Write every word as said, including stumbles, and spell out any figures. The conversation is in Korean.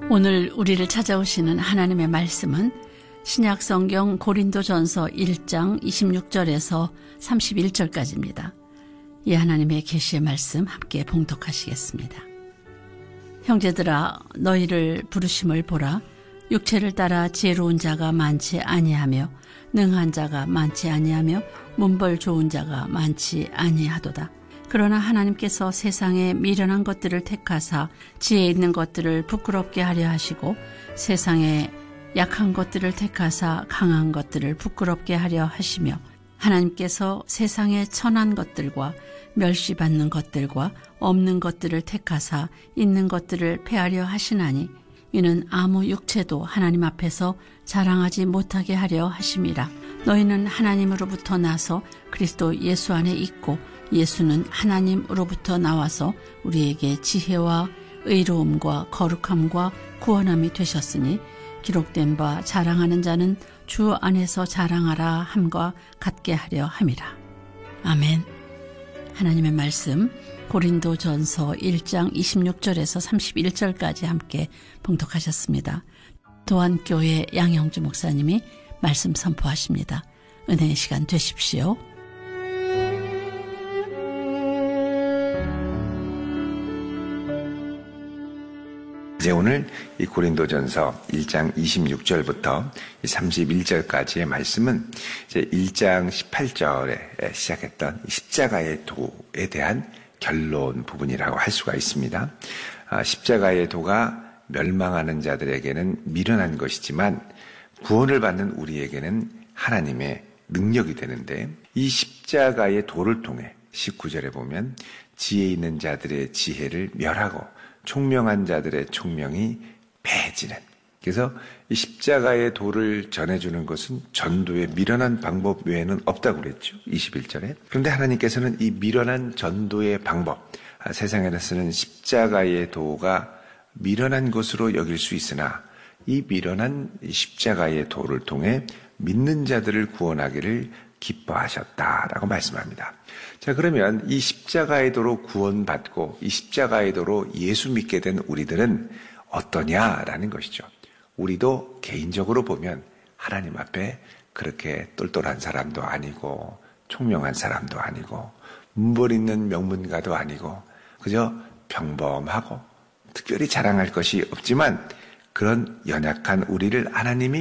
오늘 우리를 찾아오시는 하나님의 말씀은 신약성경 고린도전서 일 장 이십육 절에서 삼십일 절까지입니다. 이 하나님의 계시의 말씀 함께 봉독하시겠습니다. 형제들아, 너희를 부르심을 보라. 육체를 따라 지혜로운 자가 많지 아니하며 능한 자가 많지 아니하며 문벌 좋은 자가 많지 아니하도다. 그러나 하나님께서 세상에 미련한 것들을 택하사 지혜 있는 것들을 부끄럽게 하려 하시고 세상에 약한 것들을 택하사 강한 것들을 부끄럽게 하려 하시며 하나님께서 세상에 천한 것들과 멸시받는 것들과 없는 것들을 택하사 있는 것들을 패하려 하시나니 이는 아무 육체도 하나님 앞에서 자랑하지 못하게 하려 하심이라. 너희는 하나님으로부터 나서 그리스도 예수 안에 있고 예수는 하나님으로부터 나와서 우리에게 지혜와 의로움과 거룩함과 구원함이 되셨으니 기록된 바 자랑하는 자는 주 안에서 자랑하라 함과 같게 하려 함이라. 아멘. 하나님의 말씀 고린도전서 일 장 이십육 절에서 삼십일 절까지 함께 봉독하셨습니다. 도안교회 양영주 목사님이 말씀 선포하십니다. 은혜의 시간 되십시오. 이제 오늘 이 고린도전서 일 장 이십육 절부터 삼십일 절까지의 말씀은 이제 일 장 십팔 절에 시작했던 십자가의 도에 대한 결론 부분이라고 할 수가 있습니다. 십자가의 도가 멸망하는 자들에게는 미련한 것이지만 구원을 받는 우리에게는 하나님의 능력이 되는데, 이 십자가의 도를 통해 십구 절에 보면 지혜 있는 자들의 지혜를 멸하고 총명한 자들의 총명이 패해지는, 그래서 이 십자가의 도를 전해주는 것은 전도의 미련한 방법 외에는 없다고 그랬죠. 이십일 절에. 그런데 하나님께서는 이 미련한 전도의 방법, 세상에서 쓰는 십자가의 도가 미련한 것으로 여길 수 있으나 이 미련한 십자가의 도를 통해 믿는 자들을 구원하기를 기뻐하셨다라고 말씀합니다. 자, 그러면 이 십자가의 도로 구원받고 이 십자가의 도로 예수 믿게 된 우리들은 어떠냐라는 것이죠. 우리도 개인적으로 보면 하나님 앞에 그렇게 똘똘한 사람도 아니고 총명한 사람도 아니고 문벌 있는 명문가도 아니고 그저 평범하고 특별히 자랑할 것이 없지만 그런 연약한 우리를 하나님이